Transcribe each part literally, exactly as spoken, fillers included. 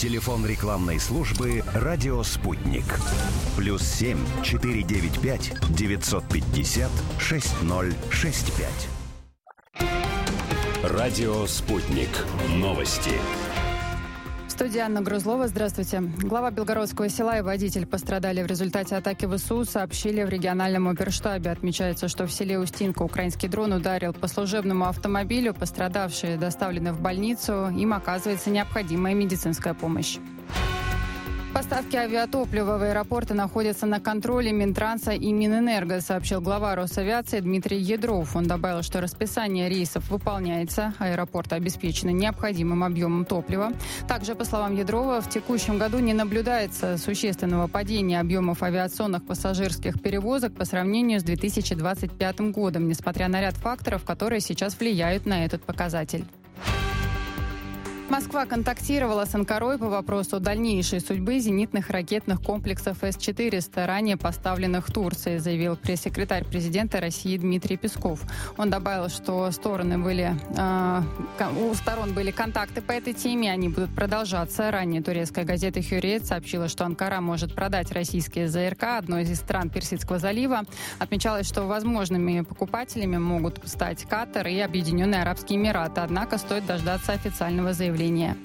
Телефон рекламной службы «Радио Спутник». Плюс семь четыре девять пять девятьсот пятьдесят шесть ноль шесть пять. Радио Спутник. Новости. В студии Анна Грузлова. Здравствуйте. Глава Белгородского села и водитель пострадали в результате атаки ВСУ, сообщили в региональном оперштабе. Отмечается, что в селе Устинка украинский дрон ударил по служебному автомобилю. Пострадавшие доставлены в больницу. Им оказывается необходимая медицинская помощь. Поставки авиатоплива в аэропорты находятся на контроле Минтранса и Минэнерго, сообщил глава Росавиации Дмитрий Ядров. Он добавил, что расписание рейсов выполняется, аэропорты обеспечены необходимым объемом топлива. Также, по словам Ядрова, в текущем году не наблюдается существенного падения объемов авиационных пассажирских перевозок по сравнению с две тысячи двадцать пятым годом, несмотря на ряд факторов, которые сейчас влияют на этот показатель. Москва контактировала с Анкарой по вопросу дальнейшей судьбы зенитных ракетных комплексов эс четыреста, ранее поставленных Турцией, заявил пресс-секретарь президента России Дмитрий Песков. Он добавил, что стороны были, э, у сторон были контакты по этой теме, они будут продолжаться. Ранее турецкая газета «Hürriyet» сообщила, что Анкара может продать российские ЗРК одной из стран Персидского залива. Отмечалось, что возможными покупателями могут стать Катар и Объединенные Арабские Эмираты, однако стоит дождаться официального заявления.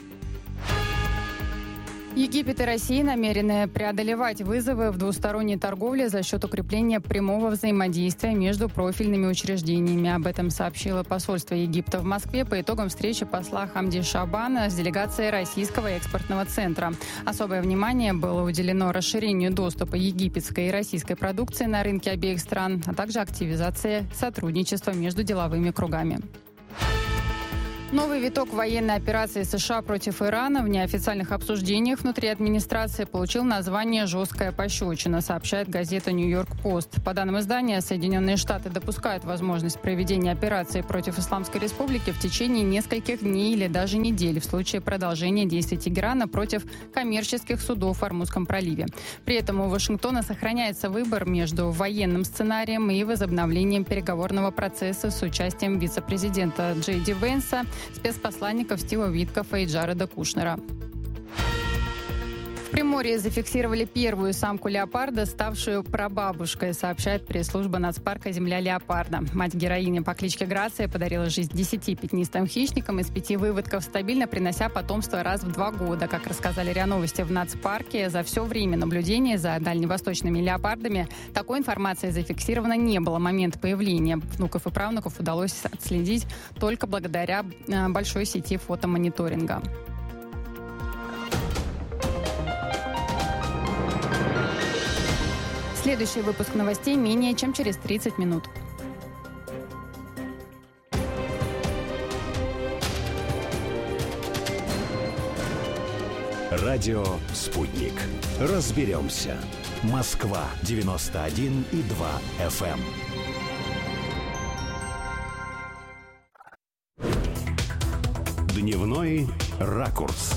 Египет и Россия намерены преодолевать вызовы в двусторонней торговле за счет укрепления прямого взаимодействия между профильными учреждениями. Об этом сообщило посольство Египта в Москве по итогам встречи посла Хамди Шабана с делегацией Российского экспортного центра. Особое внимание было уделено расширению доступа египетской и российской продукции на рынке обеих стран, а также активизации сотрудничества между деловыми кругами. Новый виток военной операции США против Ирана в неофициальных обсуждениях внутри администрации получил название «Жесткая пощечина», сообщает газета «Нью-Йорк Пост». По данным издания, Соединенные Штаты допускают возможность проведения операции против Исламской Республики в течение нескольких дней или даже недель в случае продолжения действий Тегерана против коммерческих судов в Ормузском проливе. При этом у Вашингтона сохраняется выбор между военным сценарием и возобновлением переговорного процесса с участием вице-президента Джей Ди Венса, спецпосланников Стива Виткофа и Джареда Кушнера. В Приморье зафиксировали первую самку леопарда, ставшую прабабушкой, сообщает пресс-служба нацпарка «Земля леопарда». Мать-героиня по кличке Грация подарила жизнь десяти пятнистым хищникам из пяти выводков, стабильно принося потомство раз в два года. Как рассказали РИА Новости в нацпарке, за все время наблюдения за дальневосточными леопардами такой информации зафиксировано не было. Момент появления внуков и правнуков удалось отследить только благодаря большой сети фотомониторинга. Следующий выпуск новостей менее чем через тридцать минут. Радио «Спутник». Разберемся. Москва девяносто один и два эф эм. Дневной ракурс.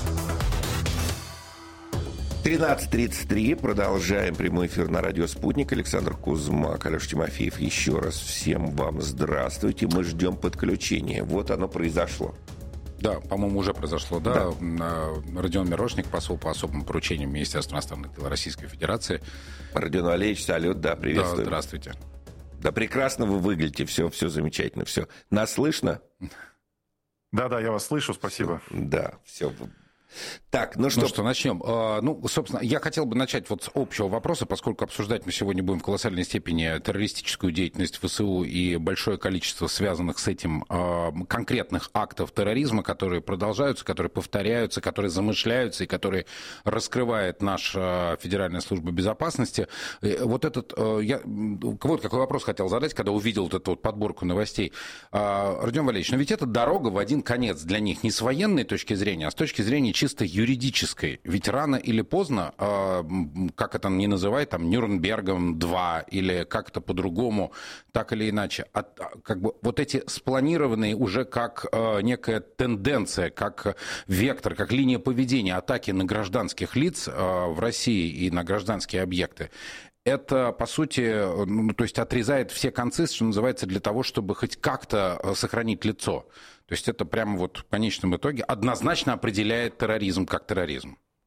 тринадцать тридцать три. Продолжаем прямой эфир на радио «Спутник». Александр Кузьмак, Алеша Тимофеев. Еще раз всем вам здравствуйте. Мы ждем подключения. Вот оно произошло. Да, по-моему, уже произошло, да. да. Родион Мирошник, посол по особым поручениям Министерства иностранных дел Российской Федерации. Родион Валерьевич, салют, да, приветствую. Да, здравствуйте. Да, прекрасно вы выглядите, все, все замечательно, все. Нас слышно? Да-да, я вас слышу, спасибо. Да, все. Так, ну что... Ну что, начнем. Ну, собственно, я хотел бы начать вот с общего вопроса, поскольку обсуждать мы сегодня будем в колоссальной степени террористическую деятельность ВСУ и большое количество связанных с этим конкретных актов терроризма, которые продолжаются, которые повторяются, которые замышляются и которые раскрывает наша Федеральная служба безопасности. Вот этот... Я вот какой вопрос хотел задать, когда увидел вот эту вот подборку новостей. Родион Валерьевич, но ведь это дорога в один конец для них не с военной точки зрения, а с точки зрения чисто юридической. Ведь рано или поздно, э, как это не называют, там, Нюрнбергом два или как-то по-другому, так или иначе, от, как бы вот эти спланированные уже как э, некая тенденция, как вектор, как линия поведения атаки на гражданских лиц э, в России и на гражданские объекты, это, по сути, ну, то есть отрезает все концы, что называется, для того, чтобы хоть как-то сохранить лицо. То есть это прямо вот в конечном итоге однозначно определяет терроризм как терроризм.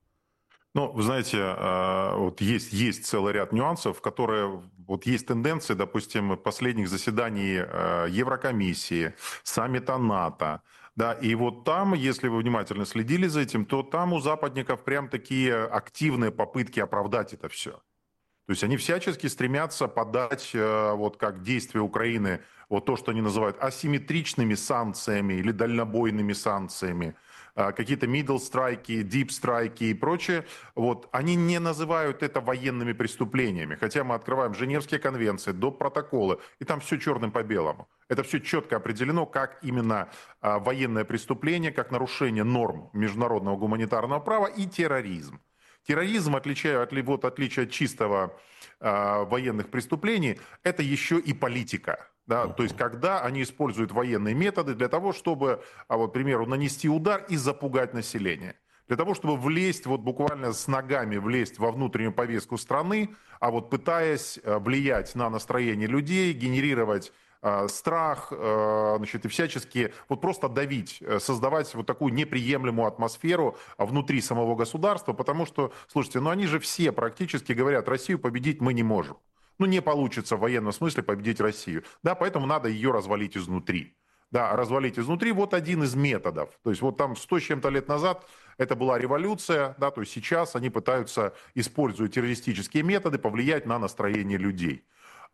Ну, вы знаете, вот есть, есть целый ряд нюансов, которые, вот есть тенденции, допустим, последних заседаний Еврокомиссии, саммита НАТО, да, и вот там, если вы внимательно следили за этим, то там у западников прям такие активные попытки оправдать это все. То есть они всячески стремятся подать, вот как действия Украины, вот то, что они называют асимметричными санкциями или дальнобойными санкциями, какие-то middle страйки, deep страйки и прочее, вот, они не называют это военными преступлениями. Хотя мы открываем Женевские конвенции, доп. Протоколы, и там все черным по белому. Это все четко определено, как именно а, военное преступление, как нарушение норм международного гуманитарного права и терроризм. Терроризм, отличая, вот, отличие от чистого э, военных преступлений, это еще и политика. Да? То есть, когда они используют военные методы для того, чтобы, а вот, к примеру, нанести удар и запугать население. Для того, чтобы влезть, вот буквально с ногами влезть во внутреннюю повестку страны, а вот пытаясь влиять на настроение людей, генерировать страх, значит, и всячески вот просто давить, создавать вот такую неприемлемую атмосферу внутри самого государства, потому что, слушайте, ну они же все практически говорят, Россию победить мы не можем. Ну не получится в военном смысле победить Россию. Да, поэтому надо ее развалить изнутри. Да, развалить изнутри вот один из методов. То есть вот там сто с чем-то лет назад это была революция, да, то есть сейчас они пытаются, используя террористические методы, повлиять на настроение людей.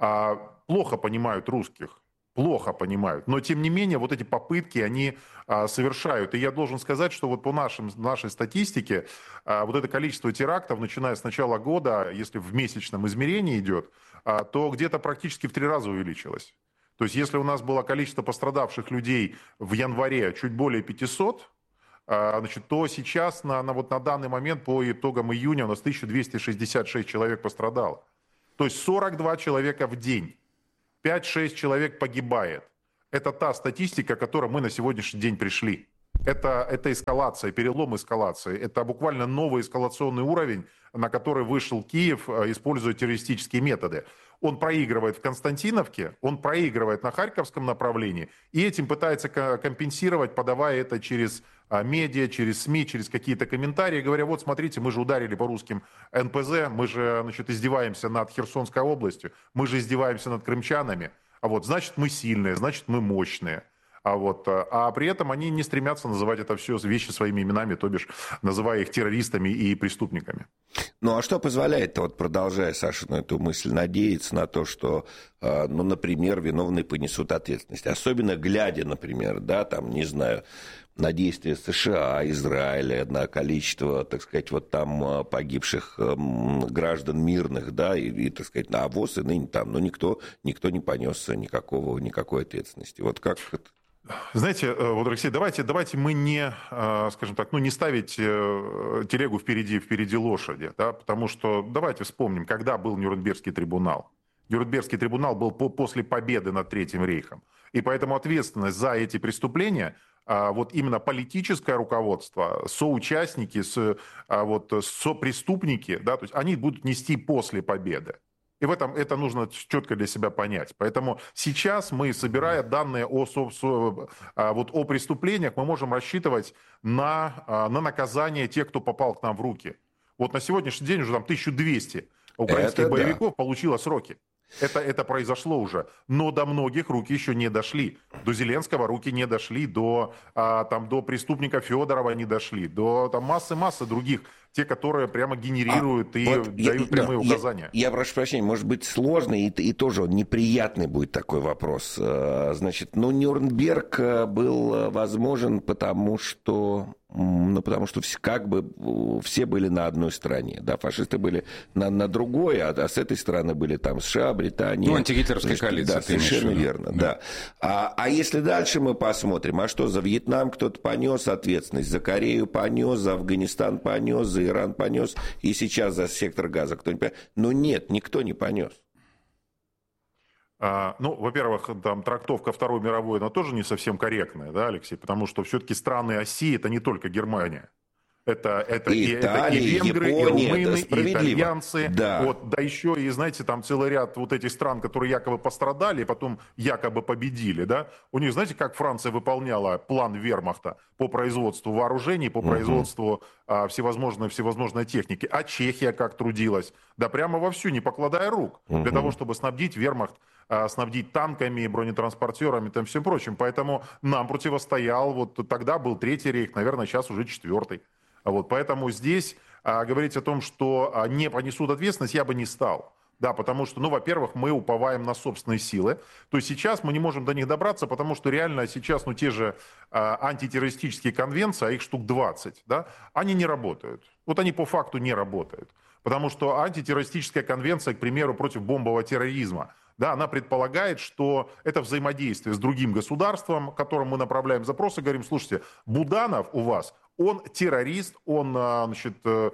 Плохо понимают русских, плохо понимают. Но, тем не менее, вот эти попытки они а, совершают. И я должен сказать, что вот по нашим, нашей статистике а, вот это количество терактов, начиная с начала года, если в месячном измерении идет, а, то где-то практически в три раза увеличилось. То есть если у нас было количество пострадавших людей в январе чуть более пятисот, а, значит, то сейчас на, на, вот на данный момент по итогам июня у нас тысяча двести шестьдесят шесть человек пострадало. То есть сорок два человека в день. пять-шесть человек погибает. Это та статистика, к которой мы на сегодняшний день пришли. Это, это эскалация, перелом эскалации. Это буквально новый эскалационный уровень, на который вышел Киев, используя террористические методы. Он проигрывает в Константиновке, он проигрывает на Харьковском направлении, и этим пытается компенсировать, подавая это через медиа, через СМИ, через какие-то комментарии, говоря, вот смотрите, мы же ударили по русским эн пэ зэ, мы же, значит, издеваемся над Херсонской областью, мы же издеваемся над крымчанами, а вот значит мы сильные, значит мы мощные. А, вот, а при этом они не стремятся называть это все вещи своими именами, то бишь называя их террористами и преступниками. Ну а что позволяет, вот продолжая Сашину эту мысль, надеяться на то, что, ну, например, виновные понесут ответственность? Особенно глядя, например, да, там, не знаю, на действия США, Израиля, на количество, так сказать, вот там погибших граждан мирных, да, и, и так сказать, на ВОЗ и ныне там, но никто, никто не понес никакого, никакой ответственности. Вот как это? Знаете, вот, Алексей, давайте, давайте мы не, скажем так, ну, не ставить телегу впереди, впереди лошади, да, потому что давайте вспомним, когда был Нюрнбергский трибунал. Нюрнбергский трибунал был по, после победы над Третьим рейхом. И поэтому ответственность за эти преступления, вот именно политическое руководство, соучастники, со, вот, сопреступники, да, то есть они будут нести после победы. И в этом это нужно четко для себя понять. Поэтому сейчас мы, собирая данные о, вот, о преступлениях, мы можем рассчитывать на, на наказание тех, кто попал к нам в руки. Вот на сегодняшний день уже там тысяча двести украинских это боевиков да. получило сроки. Это, это произошло уже. Но до многих руки еще не дошли. До Зеленского руки не дошли, до, а, там, до преступника Федорова не дошли, до массы-массы других. Те, которые прямо генерируют а, и вот дают я, прямые я, указания. Я, я прошу прощения, может быть сложный и, и тоже неприятный будет такой вопрос. Значит, ну, Нюрнберг был возможен, потому что, ну, потому что как бы все были на одной стороне. Да, фашисты были на, на другой, а, а с этой стороны были там США, Британия. Ну, антигитлеровская коалиция. Да, совершенно верно. Да. Да. А, а если дальше мы посмотрим, а что за Вьетнам кто-то понес ответственность, за Корею понес, за Афганистан понес, за Иран понес, и сейчас за сектор газа кто-нибудь понес. Но нет, никто не понес. А, ну, во-первых, там трактовка Второй мировой, она тоже не совсем корректная, да, Алексей, потому что все-таки страны оси это не только Германия. Это, это, и, и, Италия, это и венгры, Япония, и румыны, и итальянцы. Да. Вот, да еще и, знаете, там целый ряд вот этих стран, которые якобы пострадали, и потом якобы победили. Да? У них, знаете, как Франция выполняла план вермахта по производству вооружений, по производству угу. а, всевозможной, всевозможной техники. А Чехия как трудилась? Да прямо вовсю, не покладая рук, угу. для того, чтобы снабдить вермахт, а, снабдить танками, бронетранспортерами и всем прочим. Поэтому нам противостоял, вот тогда был Третий рейх, наверное, сейчас уже Четвертый. Вот, поэтому здесь а, говорить о том, что а, не понесут ответственность, я бы не стал. Да, потому что, ну, во-первых, мы уповаем на собственные силы. То есть сейчас мы не можем до них добраться, потому что реально сейчас, ну, те же а, антитеррористические конвенции, а их штук двадцать, да, они не работают. Вот они по факту не работают. Потому что антитеррористическая конвенция, к примеру, против бомбового терроризма, да, она предполагает, что это взаимодействие с другим государством, которому мы направляем запросы, говорим, слушайте, Буданов у вас, он террорист, он, значит,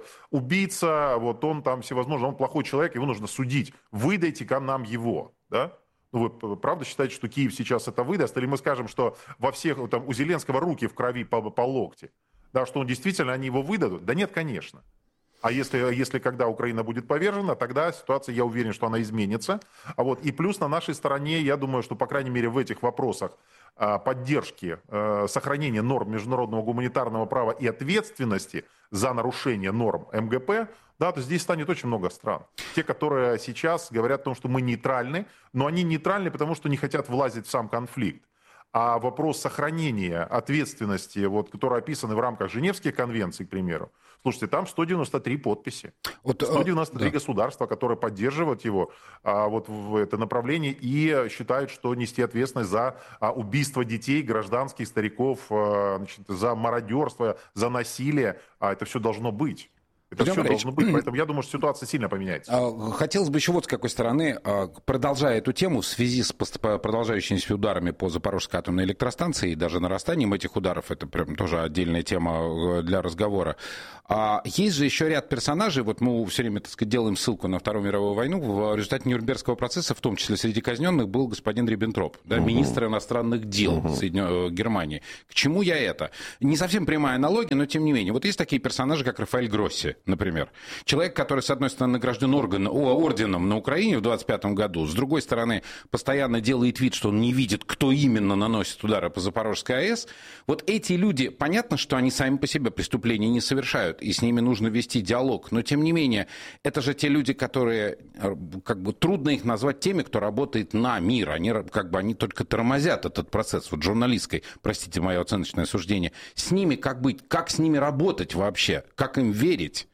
убийца, вот он там всевозможно, он плохой человек, его нужно судить. Выдайте-ка нам его, да? Ну, вы правда считаете, что Киев сейчас это выдаст? Или мы скажем, что во всех, там, у Зеленского руки в крови по, по локти? Да, что он действительно, они его выдадут? Да нет, конечно. А если, если когда Украина будет повержена, тогда ситуация, я уверен, что она изменится. А вот, и плюс на нашей стороне, я думаю, что, по крайней мере, в этих вопросах поддержки, сохранения норм международного гуманитарного права и ответственности за нарушение норм МГП, да, то здесь станет очень много стран. Те, которые сейчас говорят о том, что мы нейтральны, но они нейтральны, потому что не хотят влазить в сам конфликт. А вопрос сохранения ответственности, вот, которые описаны в рамках Женевских конвенций, к примеру, слушайте, там сто девяносто три подписи, вот, сто девяносто три да. государства, которые поддерживают его а, вот, в это направление и считают, что нести ответственность за а, убийство детей, гражданских, стариков, а, значит, за мародерство, за насилие, а, это все должно быть. Это все должно быть, поэтому я думаю, что ситуация сильно поменяется. Хотелось бы еще вот с какой стороны, продолжая эту тему, в связи с продолжающимися ударами по Запорожской атомной электростанции и даже нарастанием этих ударов, это прям тоже отдельная тема для разговора. Есть же еще ряд персонажей, вот мы все время, так сказать, делаем ссылку на Вторую мировую войну, в результате Нюрнбергского процесса, в том числе среди казненных, был господин Риббентроп, да, угу. министр иностранных дел угу. Соединенной Германии. К чему я это? Не совсем прямая аналогия, но тем не менее. Вот есть такие персонажи, как Рафаэль Гросси, например. Человек, который, с одной стороны, награжден орган, о, орденом на Украине в двадцать пятом году, с другой стороны, постоянно делает вид, что он не видит, кто именно наносит удары по Запорожской АЭС. Вот эти люди, понятно, что они сами по себе преступления не совершают, и с ними нужно вести диалог, но, тем не менее, это же те люди, которые, как бы, трудно их назвать теми, кто работает на мир. Они, как бы, они только тормозят этот процесс, вот журналистской, простите мое оценочное суждение. С ними как быть, как с ними работать вообще, как им верить?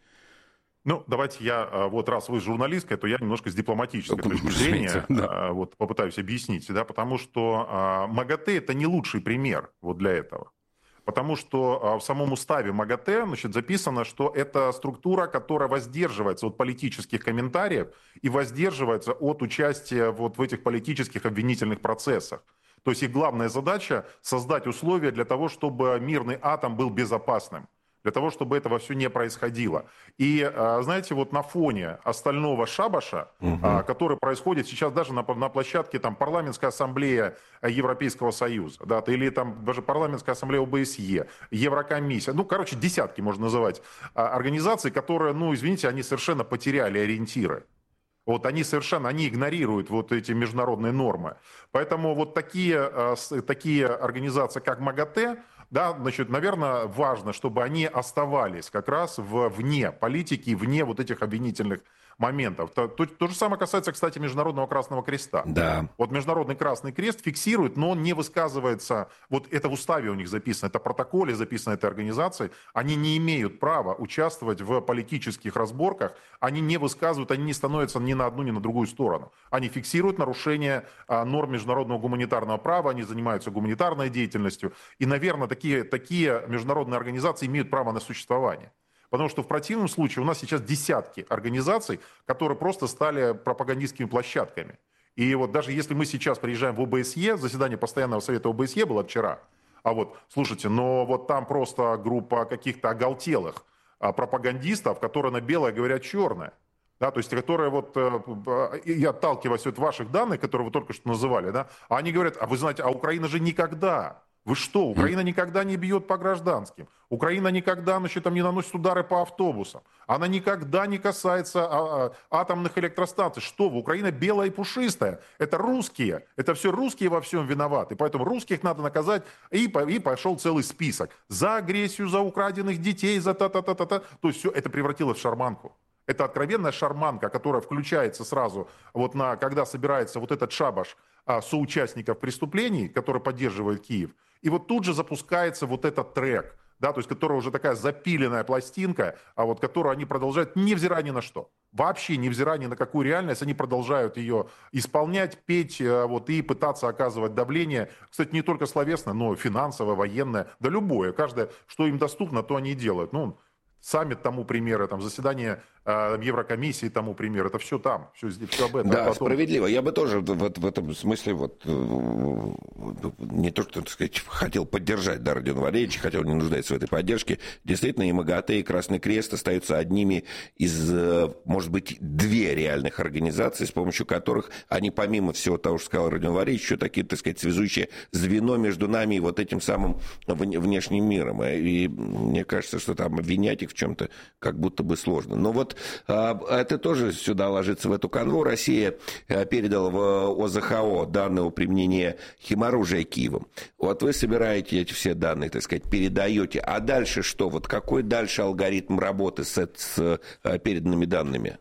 Ну, давайте я, вот раз вы журналистка, то я немножко с дипломатической точки зрения да. вот, попытаюсь объяснить, да, потому что МАГАТЭ это не лучший пример вот для этого. Потому что в самом уставе МАГАТЭ, значит, записано, что это структура, которая воздерживается от политических комментариев и воздерживается от участия вот в этих политических обвинительных процессах. То есть их главная задача создать условия для того, чтобы мирный атом был безопасным. Для того, чтобы этого все не происходило. И, знаете, вот на фоне остального шабаша, угу. который происходит сейчас даже на, на площадке там, парламентской ассамблеи Европейского Союза, да, или там даже парламентская ассамблея ОБСЕ, Еврокомиссия, ну, короче, десятки можно называть организаций, которые, ну, извините, они совершенно потеряли ориентиры. Вот они совершенно, они игнорируют вот эти международные нормы. Поэтому вот такие, такие организации, как МАГАТЭ, да, значит, наверное, важно, чтобы они оставались как раз в, вне политики, вне вот этих обвинительных моментов. То, то, то же самое касается, кстати, Международного Красного Креста. Да. Вот Международный Красный Крест фиксирует, но он не высказывается, вот это в уставе у них записано, это в протоколе записано этой организацией, они не имеют права участвовать в политических разборках, они не высказывают, они не становятся ни на одну, ни на другую сторону. Они фиксируют нарушение а, норм международного гуманитарного права, они занимаются гуманитарной деятельностью, и, наверное, такие, такие международные организации имеют право на существование. Потому что в противном случае у нас сейчас десятки организаций, которые просто стали пропагандистскими площадками. И вот даже если мы сейчас приезжаем в ОБСЕ, заседание постоянного совета ОБСЕ было вчера, а вот, слушайте, но вот там просто группа каких-то оголтелых пропагандистов, которые на белое говорят черное. Да, то есть, которые вот, и отталкиваясь от ваших данных, которые вы только что называли, да, они говорят, а вы знаете, а Украина же никогда Вы что? Украина никогда не бьет по гражданским. Украина никогда, значит, там, не наносит удары по автобусам. Она никогда не касается а, а, атомных электростанций. Что вы? Украина белая и пушистая. Это русские. Это все русские во всем виноваты. Поэтому русских надо наказать. И, и пошел целый список. За агрессию, за украденных детей, за та-та-та-та-та. То есть все это превратилось в шарманку. Это откровенная шарманка, которая включается сразу, вот на, когда собирается вот этот шабаш а, соучастников преступлений, который поддерживает Киев. И вот тут же запускается вот этот трек, да, то есть которая уже такая запиленная пластинка, а вот которую они продолжают, невзирая ни на что. Вообще невзирая ни на какую реальность, они продолжают ее исполнять, петь вот, и пытаться оказывать давление. Кстати, не только словесное, но и финансовое, военное, да любое. Каждое, что им доступно, то они и делают. Ну, саммит тому примеры, там, заседание э, Еврокомиссии тому пример, это все там, все, все об этом. Да, потом... справедливо. Я бы тоже в, в этом смысле вот, не то, что, так сказать, хотел поддержать да, Родиона Валерьевича, хотя он не нуждается в этой поддержке. Действительно, и МАГАТЭ, и Красный Крест остаются одними из, может быть, две реальных организаций, с помощью которых они, помимо всего того, что сказал Родион Валерьевич, еще такие, так сказать, связующее звено между нами и вот этим самым внешним миром. И мне кажется, что там обвинять их в чем-то как будто бы сложно. Но вот а, это тоже сюда ложится в эту канву. Россия а, передала в ОЗХО данные о применении химоружия Киевом. Вот вы собираете эти все данные, так сказать, передаете. А дальше что? Вот какой дальше алгоритм работы с, с а, переданными данными?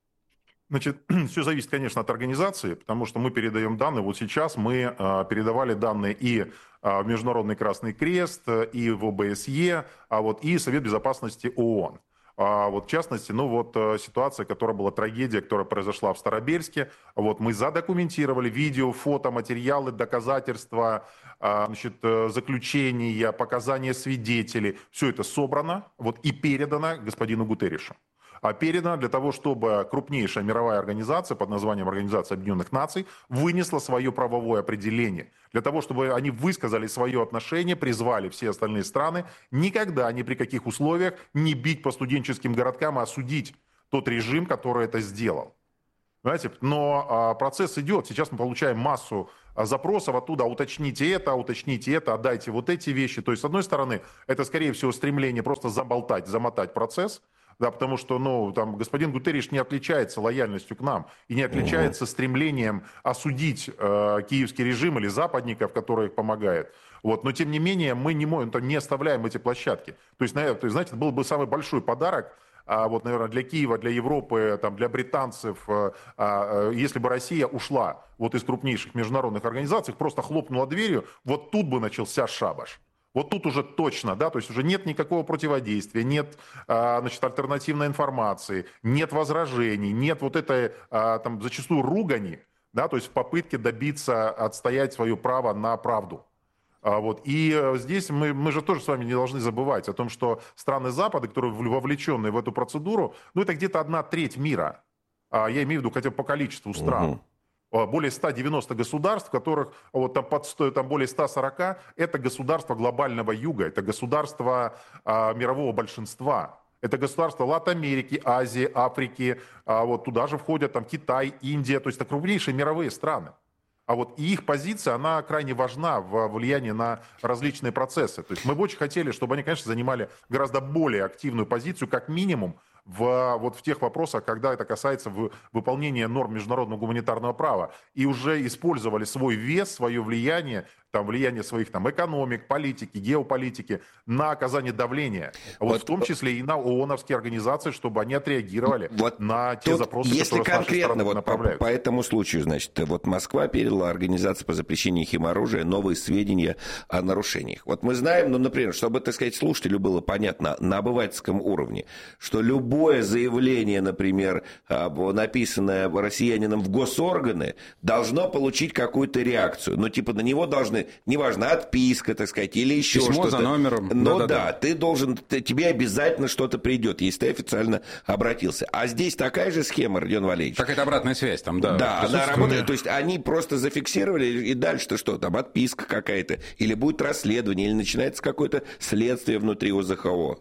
Значит, все зависит, конечно, от организации, потому что мы передаем данные. Вот сейчас мы э, передавали данные и э, в Международный Красный Крест, и в ОБСЕ, а вот и Совет Безопасности ООН. А вот в частности, ну вот э, ситуация, которая была трагедия, которая произошла в Старобельске. Вот мы задокументировали видео, фото, материалы, доказательства, э, значит, э, заключения, показания свидетелей. Все это собрано вот, и передано господину Гутерришу. А передано для того, чтобы крупнейшая мировая организация под названием Организация Объединенных Наций вынесла свое правовое определение. Для того, чтобы они высказали свое отношение, призвали все остальные страны никогда, ни при каких условиях не бить по студенческим городкам, а осудить тот режим, который это сделал. Понимаете? Но а, процесс идет. Сейчас мы получаем массу а, запросов оттуда. Уточните это, уточните это, отдайте вот эти вещи. То есть, с одной стороны, это, скорее всего, стремление просто заболтать, замотать процесс. Да, потому что ну, там, господин Гутерриш не отличается лояльностью к нам и не отличается стремлением осудить э, киевский режим или западников, которые их помогают. Вот. Но, тем не менее, мы не, можем, не оставляем эти площадки. То есть, наверное, то есть, знаете, это был бы самый большой подарок, а, вот, наверное, для Киева, для Европы, там, для британцев, а, а, если бы Россия ушла вот, из крупнейших международных организаций, просто хлопнула дверью, вот тут бы начался шабаш. Вот тут уже точно, да, то есть уже нет никакого противодействия, нет, значит, альтернативной информации, нет возражений, нет вот этой, там, зачастую ругани, да, то есть в попытке добиться, отстоять свое право на правду. Вот. И здесь мы, мы же тоже с вами не должны забывать о том, что страны Запада, которые вовлечены в эту процедуру, ну, это где-то одна треть мира. Я имею в виду хотя бы по количеству стран. Угу. Более ста девяноста государств, в которых вот, там, под, там более ста сорока, это государства глобального юга, это государства а, мирового большинства. Это государства Латинамерики, Азии, Африки, а, вот туда же входят там, Китай, Индия, то есть это крупнейшие мировые страны. А вот и их позиция, она крайне важна в влиянии на различные процессы. То есть мы бы очень хотели, чтобы они, конечно, занимали гораздо более активную позицию, как минимум, в, вот в тех вопросах, когда это касается в, выполнения норм международного гуманитарного права. И уже использовали свой вес, свое влияние, там, влияние своих там, экономик, политики, геополитики на оказание давления. Вот, вот в том числе и на ООНовские организации, чтобы они отреагировали вот на те запросы, если которые конкретно с нашей стороны вот направляются. По, по этому случаю, значит, вот Москва передала Организации по запрещению химоружия новые сведения о нарушениях. Вот мы знаем, ну, например, чтобы, так сказать, слушателю было понятно на обывательском уровне, что любой Любое заявление, например, написанное россиянином в госорганы, должно получить какую-то реакцию. Ну, типа, на него должны, неважно, отписка, так сказать, или еще Письмо что-то. за номером. Ну да, да, да, ты должен, ты, тебе обязательно что-то придет, если ты официально обратился. А здесь такая же схема, Родион Валерьевич. Какая-то обратная связь там, да. Да, она работает, то есть они просто зафиксировали, и дальше-то что, там отписка какая-то, или будет расследование, или начинается какое-то следствие внутри ОЗХО.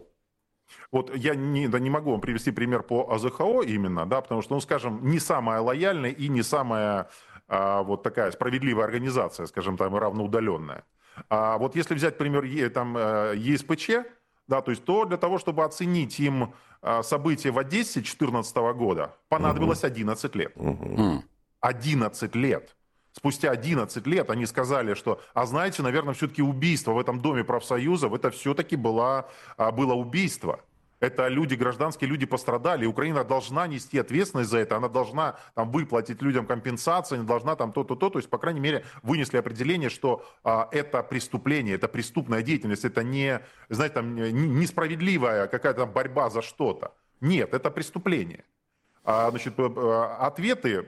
Вот я не, да, не могу вам привести пример по ОЗХО именно, да, потому что, ну, скажем, не самая лояльная и не самая а, вот такая справедливая организация, скажем, там, равноудаленная. А вот если взять, например, е, там, ЕСПЧ, да, то есть то для того, чтобы оценить им события в Одессе две тысячи четырнадцатого года, понадобилось одиннадцать лет. одиннадцать лет. Спустя одиннадцать лет они сказали, что, а знаете, наверное, все-таки убийство в этом доме профсоюзов, это все-таки было, было убийство. Это люди, гражданские люди пострадали, и Украина должна нести ответственность за это, она должна там выплатить людям компенсации, она должна там то-то, то, то есть, по крайней мере, вынесли определение, что а, это преступление, это преступная деятельность, это не, знаете, там, не, несправедливая какая-то там борьба за что-то. Нет, это преступление. А, значит, ответы,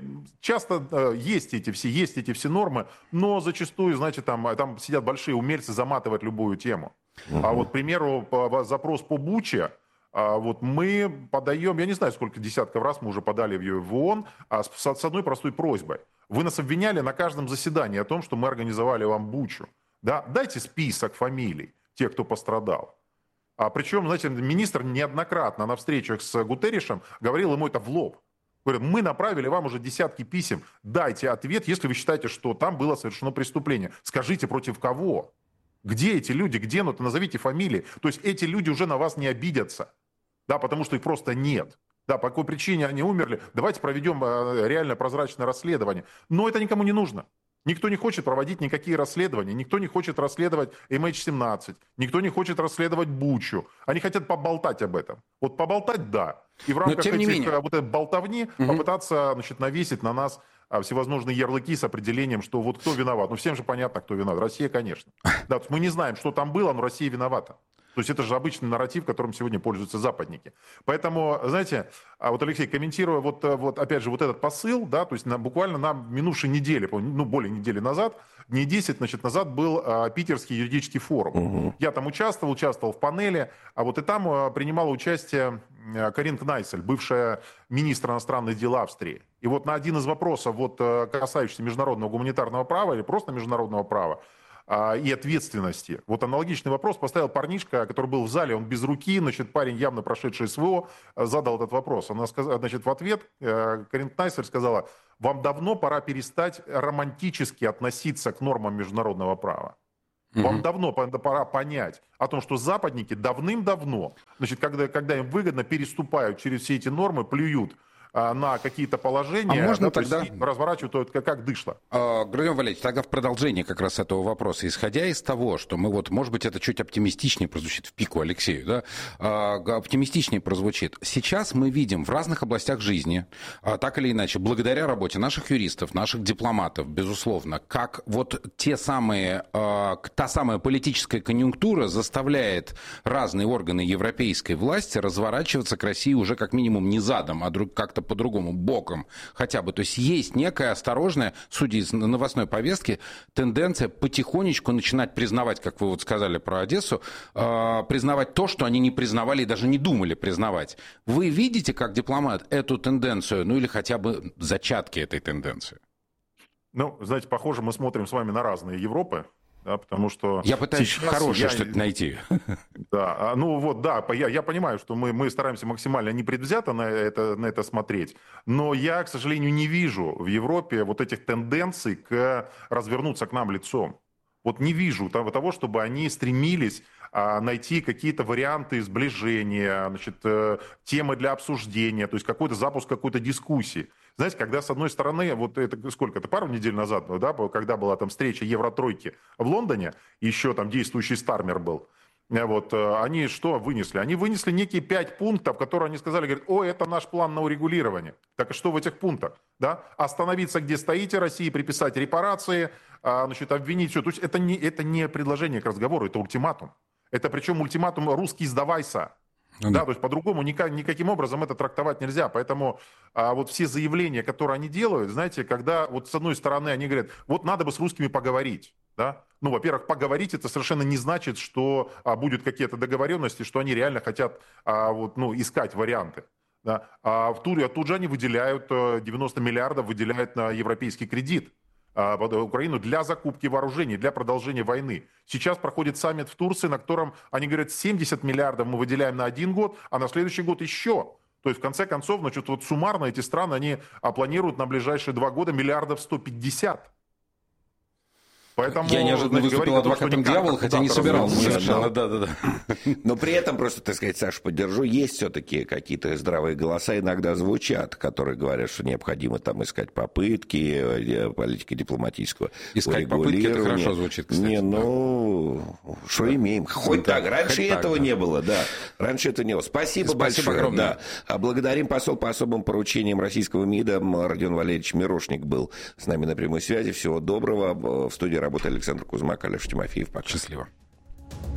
часто есть эти все, есть эти все нормы, но зачастую, значит, там, там сидят большие умельцы заматывать любую тему. Uh-huh. А вот, к примеру, по, запрос по Буче, а, вот мы подаем, я не знаю, сколько десятков раз мы уже подали в ООН, а с, с одной простой просьбой. Вы нас обвиняли на каждом заседании о том, что мы организовали вам Бучу. Да? Дайте список фамилий тех, кто пострадал. А причем, знаете, министр неоднократно на встречах с Гутерришем говорил ему это в лоб. Говорит, мы направили вам уже десятки писем, дайте ответ, если вы считаете, что там было совершено преступление. Скажите, против кого? Где эти люди, где, ну, назовите фамилии. То есть эти люди уже на вас не обидятся, да, потому что их просто нет. Да, по какой причине они умерли, давайте проведем реально прозрачное расследование. Но это никому не нужно. Никто не хочет проводить никакие расследования, никто не хочет расследовать эм эйч семнадцать, никто не хочет расследовать Бучу. Они хотят поболтать об этом. Вот поболтать, да. И в рамках этих, менее... вот этой болтовни угу. попытаться, значит, навесить на нас всевозможные ярлыки с определением, что вот кто виноват. Ну, всем же понятно, кто виноват. Россия, конечно. Да, мы не знаем, что там было, но Россия виновата. То есть это же обычный нарратив, которым сегодня пользуются западники. Поэтому, знаете, вот, Алексей, комментируя вот, вот опять же, вот этот посыл, да, то есть на, буквально на минувшей неделе, ну, более недели назад, дней десять, значит, назад был а, Питерский юридический форум. Угу. Я там участвовал, участвовал в панели, а вот и там а, принимала участие а, Карин Кнайсель, бывшая министр иностранных дел Австрии. И вот на один из вопросов, вот, касающихся международного гуманитарного права или просто международного права, и ответственности. Вот аналогичный вопрос поставил парнишка, который был в зале, он без руки, значит, парень, явно прошедший СВО, задал этот вопрос. Она сказала, значит, в ответ Карин Кнайсель сказала, вам давно пора перестать романтически относиться к нормам международного права. Вам mm-hmm. давно пора понять о том, что западники давным-давно, значит, когда, когда им выгодно, переступают через все эти нормы, плюют на какие-то положения, а можно да, тогда... разворачивают как, как дышло. А, Григорий Валерьевич, тогда в продолжение как раз этого вопроса, исходя из того, что мы вот, может быть, это чуть оптимистичнее прозвучит в пику Алексею, да, а, оптимистичнее прозвучит. Сейчас мы видим в разных областях жизни, а, так или иначе, благодаря работе наших юристов, наших дипломатов, безусловно, как вот те самые, а, та самая политическая конъюнктура заставляет разные органы европейской власти разворачиваться к России уже как минимум не задом, а друг, как-то по-другому, боком хотя бы. То есть есть некая осторожная, судя из новостной повестки, тенденция потихонечку начинать признавать, как вы вот сказали про Одессу, э, признавать то, что они не признавали и даже не думали признавать. Вы видите, как дипломат, эту тенденцию, ну или хотя бы зачатки этой тенденции? Ну, знаете, похоже, мы смотрим с вами на разные Европы. Да, потому что я пытаюсь хорошее я... что-то найти. Да, ну вот, да, я, я понимаю, что мы, мы стараемся максимально непредвзято на это, на это смотреть, но я, к сожалению, не вижу в Европе вот этих тенденций к развернуться к нам лицом. Вот не вижу того, того чтобы они стремились а, найти какие-то варианты сближения, значит, э, темы для обсуждения, то есть какой-то запуск какой-то дискуссии. Знаете, когда, с одной стороны, вот это сколько, это пару недель назад, да, когда была там встреча Евротройки в Лондоне, еще там действующий Стармер был, вот, они что вынесли? Они вынесли некие пять пунктов, которые они сказали, говорят, о, это наш план на урегулирование. Так и что в этих пунктах? Да? Остановиться, где стоите, России приписать репарации, значит, обвинить все. То есть это не, это не предложение к разговору, это ультиматум. Это причем ультиматум «русский, сдавайся». Ну, да, да, то есть по-другому никак, никаким образом это трактовать нельзя. Поэтому а, вот все заявления, которые они делают, знаете, когда вот с одной стороны они говорят, вот надо бы с русскими поговорить. Да? Ну, во-первых, поговорить это совершенно не значит, что а, будут какие-то договоренности, что они реально хотят а, вот, ну, искать варианты. Да? А в Туре, тут же они выделяют девяносто миллиардов, выделяют на европейский кредит под Украину для закупки вооружений, для продолжения войны. Сейчас проходит саммит в Турции, на котором они говорят, семьдесят миллиардов мы выделяем на один год, а на следующий год еще. То есть, в конце концов, значит, вот суммарно эти страны, они планируют на ближайшие два года миллиардов сто пятьдесят. Поэтому, я неожиданно знаете, выступил адвокатом дьявола, хотя не собирался совершенно. Да, да, да. Но при этом просто, так сказать, Саша, поддержу, есть все-таки какие-то здравые голоса иногда звучат, которые говорят, что необходимо там искать попытки политико-дипломатического искать попытки, это хорошо звучит, кстати. Не, ну, что да. имеем. Хоть да, так. Раньше хоть этого так, да. не было, да. Раньше это не было. Спасибо, Спасибо большое. Огромное. Да. Благодарим посол по особым поручениям российского МИДа Родион Валерьевич Мирошник был с нами на прямой связи. Всего доброго. В студии работает Александр Кузьмак, Алеша Тимофеев. Пока. Счастливо.